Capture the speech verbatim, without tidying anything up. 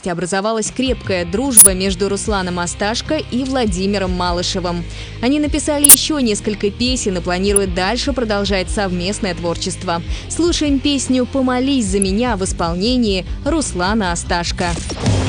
августе образовалась крепкая дружба между Русланом Асташко и Владимиром Малышевым. Они написали еще несколько песен и планируют дальше продолжать совместное творчество. Слушаем песню «Помолись за меня» в исполнении Руслана Асташко.